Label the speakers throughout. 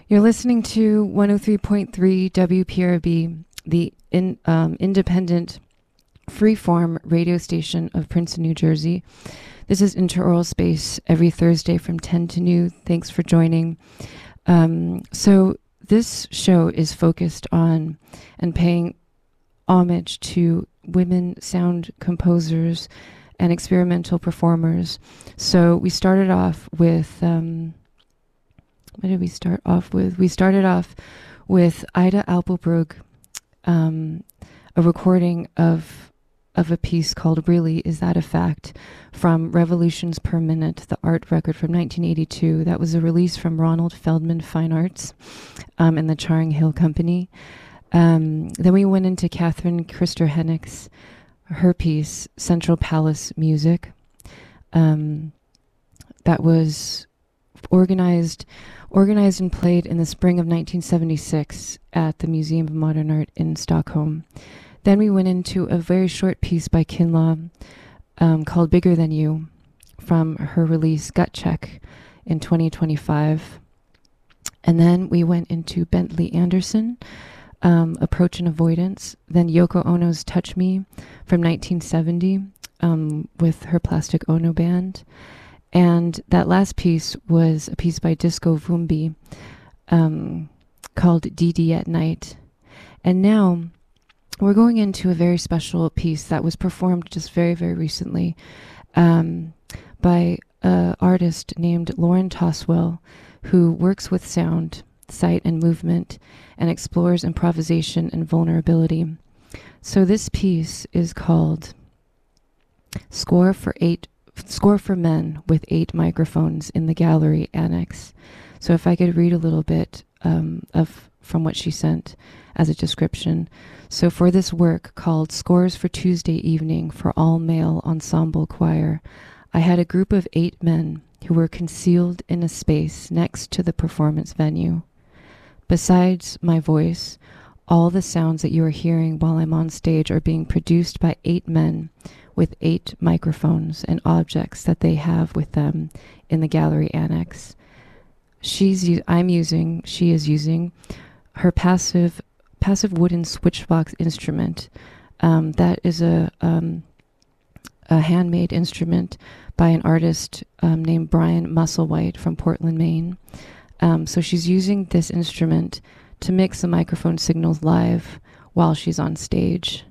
Speaker 1: You're listening to 103.3 WPRB, the independent freeform radio station of Princeton, New Jersey. This is Interoral Space every Thursday from 10 to noon. Thanks for joining. So this show is focused on and paying homage to women sound composers and experimental performers. So we started off with... what did we start off with? We started off with Ida Alpelbrug, a recording of a piece called Really, Is That a Fact? From Revolutions Per Minute, the art record from 1982. That was a release from Ronald Feldman Fine Arts and the Charing Hill Company. Then we went into Catherine Krister Hennick's, her piece, Central Palace Music. That was organized and played in the spring of 1976 at the Museum of Modern Art in Stockholm. Then we went into a very short piece by Kinlaw called Bigger Than You from her release Gut Check in 2025. And then we went into Bentley Anderson, Approach and Avoidance, then Yoko Ono's Touch Me from 1970 with her Plastic Ono Band. And that last piece was a piece by Disco Vumbi called DD at Night. And now we're going into a very special piece that was performed just very, very recently by an artist named Lauren Toswell, who works with sound, sight, and movement, and explores improvisation and vulnerability. So this piece is called Score for Men with 8 microphones in the gallery annex. So if I could read a little bit from what she sent as a description. So for this work called Scores for Tuesday Evening for All Male Ensemble Choir, I had a group of 8 men who were concealed in a space next to the performance venue. Besides my voice, all the sounds that you are hearing while I'm on stage are being produced by 8 men with 8 microphones and objects that they have with them in the gallery annex. She is using her passive wooden switchbox instrument. That is a handmade instrument by an artist named Brian Musselwhite from Portland, Maine. So she's using this instrument to mix the microphone signals live while she's on stage.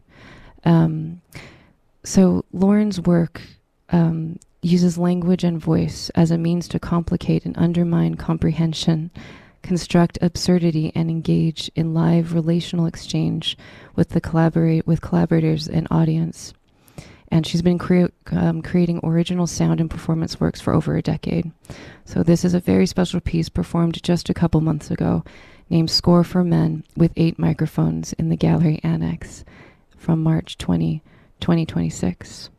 Speaker 1: So Lauren's work uses language and voice as a means to complicate and undermine comprehension, construct absurdity, and engage in live relational exchange with collaborators and audience. And she's been creating original sound and performance works for over a decade. So this is a very special piece performed just a couple months ago, named Score for Men with 8 microphones in the gallery annex from March 20, 2026.